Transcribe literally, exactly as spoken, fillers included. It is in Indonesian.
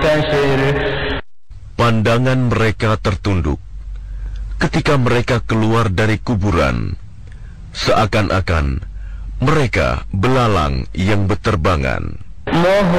منتشر. Pandangan mereka tertunduk ketika mereka keluar dari kuburan, seakan-akan mereka belalang yang berterbangan.